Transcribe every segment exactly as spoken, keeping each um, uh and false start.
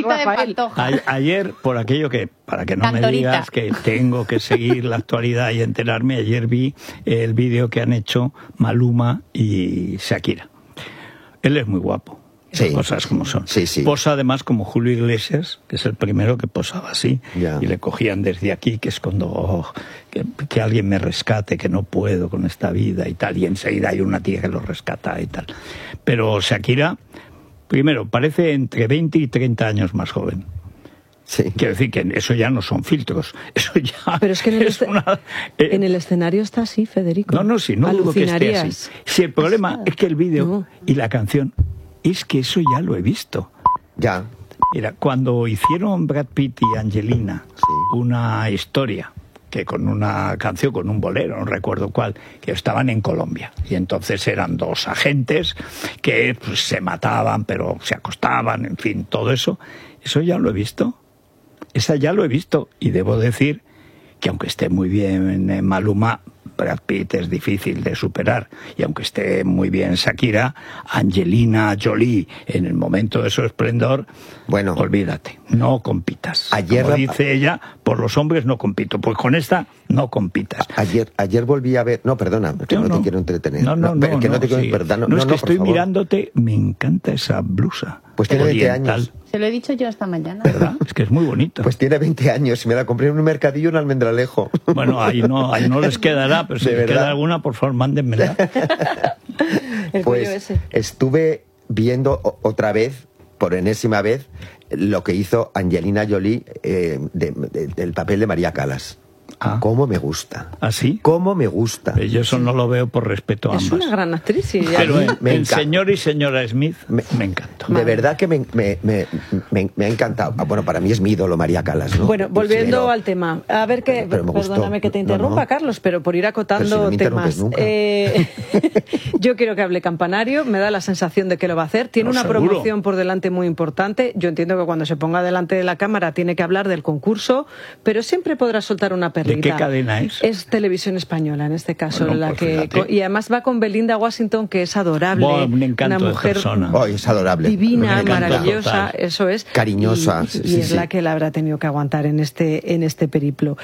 Cantorita de Pantoja. A, ayer, por aquello que, para que no Cantorita. me digas que tengo que seguir la actualidad y enterarme, ayer vi el vídeo que han hecho Maluma y Shakira. Él es muy guapo. Sí. Cosas como son. Sí, sí. Posa además como Julio Iglesias, que es el primero que posaba así, Ya. y le cogían desde aquí, que es cuando oh, que, que alguien me rescate, que no puedo con esta vida y tal, y enseguida hay una tía que lo rescata y tal. Pero Shakira, primero, parece entre veinte y treinta años más joven. Sí. Quiero decir que eso ya no son filtros, eso ya Pero es que en el, es esce- una... eh, en el escenario está así, Federico. no, no, sí, no dudo que esté así. Alucinarías. Si el problema es que el vídeo No. y la canción, es que eso ya lo he visto. Ya. Mira, cuando hicieron Brad Pitt y Angelina Sí. una historia, que con una canción, con un bolero, no recuerdo cuál, que estaban en Colombia. Y entonces eran dos agentes que pues, se mataban, pero se acostaban, en fin, todo eso. Eso ya lo he visto. Esa ya lo he visto. Y debo decir que aunque esté muy bien en Maluma, Brad Pitt es difícil de superar. Y aunque esté muy bien Shakira, Angelina Jolie, en el momento de su esplendor, Bueno. olvídate, no compitas. Ayer Como la- dice ella, por los hombres no compito. Pues con esta no compitas. Ayer, ayer volví a ver... No, perdona, que no, te quiero entretener. No, no, no. pero que no, no, te quiero... sí. verdad, no, No, no, es que no, por estoy favor. mirándote, me encanta esa blusa. Pues tiene veinte oriental, años. Se lo he dicho yo esta mañana. ¿verdad? Es que es muy bonito. Pues tiene veinte años y me la compré en un mercadillo en Almendralejo. Bueno, ahí no, ahí no les quedará, pero si ¿De les verdad? queda alguna, por favor, mándenmela. El Pues cuello ese. estuve viendo o- otra vez, por enésima vez, lo que hizo Angelina Jolie eh, de- de- del papel de María Callas. Ah. ¿Cómo me gusta? ¿Así? ¿Cómo me gusta? Yo eso no lo veo por respeto a Es ambas. una gran actriz. Y ya- Pero en, Me en encanta. Señor y Señora Smith me, Me- encantó. De verdad que me, me- me- me- me ha encantado. Ah, bueno, para mí es mi ídolo María Callas, ¿no? Bueno, volviendo Pero- al tema. A ver qué. Pero me gustó. Perdóname que te No, interrumpa, no. Carlos, pero por ir acotando Pero si no me interrumpes temas. nunca. Eh, yo quiero que hable Campanario. Me da la sensación de que lo va a hacer. Tiene No, una seguro. promoción por delante muy importante. Yo entiendo que cuando se ponga delante de la cámara tiene que hablar del concurso, pero siempre podrá soltar una perlita. qué cadena es? Es Televisión Española, en este caso. Bueno, la pues que fíjate. Y además va con Belinda Washington, que es adorable. Buah, un encanto una de mujer persona. Oh, es adorable. divina, Me encanta. maravillosa, Total. eso es. Cariñosa, Y, sí, y sí, es sí. la que la habrá tenido que aguantar en este, en este periplo.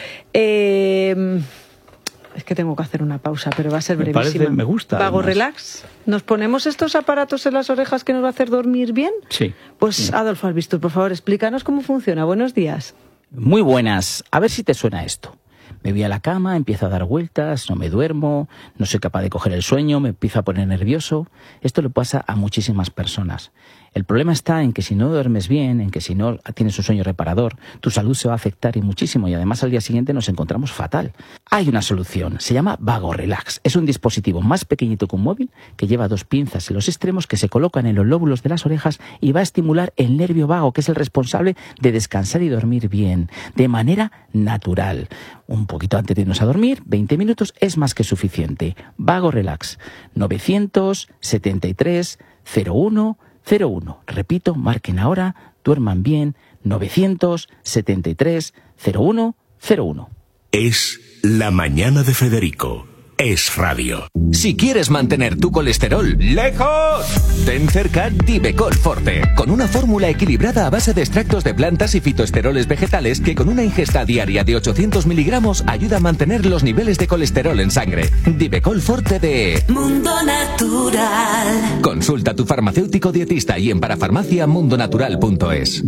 Eh, es que tengo que hacer una pausa, pero va a ser Me brevísima. parece- me gusta, Vago además. relax. ¿Nos ponemos estos aparatos en las orejas que nos va a hacer dormir bien? Sí. Pues Sí. Adolfo Albistur, por favor, explícanos cómo funciona. Buenos días. Muy buenas. A ver si te suena esto. Me voy a la cama, empiezo a dar vueltas, no me duermo, no soy capaz de coger el sueño, me empiezo a poner nervioso. Esto le pasa a muchísimas personas. El problema está en que si no duermes bien, en que si no tienes un sueño reparador, tu salud se va a afectar y muchísimo, y además al día siguiente nos encontramos fatal. Hay una solución, se llama Vago Relax. Es un dispositivo más pequeñito que un móvil que lleva dos pinzas en los extremos que se colocan en los lóbulos de las orejas y va a estimular el nervio vago, que es el responsable de descansar y dormir bien, de manera natural. Un poquito antes de irnos a dormir, veinte minutos, es más que suficiente. Vago Relax, novecientos setenta y tres cero uno cero uno. Repito, marquen ahora, duerman bien, novecientos setenta y tres cero uno cero uno. Es La Mañana de Federico. Es radio. Si quieres mantener tu colesterol lejos, ten cerca Divecol Forte, con una fórmula equilibrada a base de extractos de plantas y fitoesteroles vegetales que con una ingesta diaria de ochocientos miligramos ayuda a mantener los niveles de colesterol en sangre. Divecol Forte de Mundo Natural. Consulta a tu farmacéutico dietista y en parafarmacia mundonatural punto es.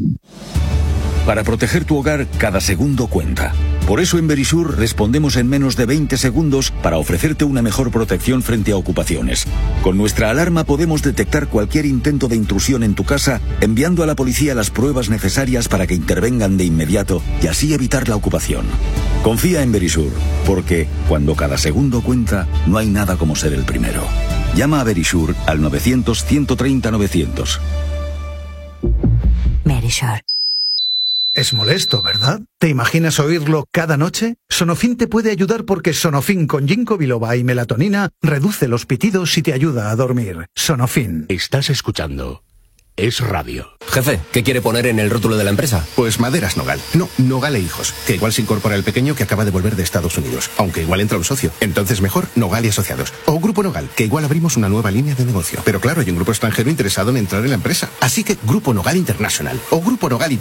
Para proteger tu hogar, cada segundo cuenta. Por eso en Verisur respondemos en menos de veinte segundos para ofrecerte una mejor protección frente a ocupaciones. Con nuestra alarma podemos detectar cualquier intento de intrusión en tu casa, enviando a la policía las pruebas necesarias para que intervengan de inmediato y así evitar la ocupación. Confía en Verisur, porque cuando cada segundo cuenta, no hay nada como ser el primero. Llama a Verisur al novecientos ciento treinta novecientos. Verisur. Es molesto, ¿verdad? ¿Te imaginas oírlo cada noche? Sonofin te puede ayudar porque Sonofin con ginkgo biloba y melatonina reduce los pitidos y te ayuda a dormir. Sonofin. Estás escuchando Es radio. Jefe, ¿qué quiere poner en el rótulo de la empresa? Pues Maderas Nogal. No, Nogal e Hijos, que igual se incorpora el pequeño que acaba de volver de Estados Unidos, aunque igual entra un socio. Entonces mejor Nogal y Asociados. O Grupo Nogal, que igual abrimos una nueva línea de negocio. Pero claro, hay un grupo extranjero interesado en entrar en la empresa. Así que Grupo Nogal International o Grupo Nogal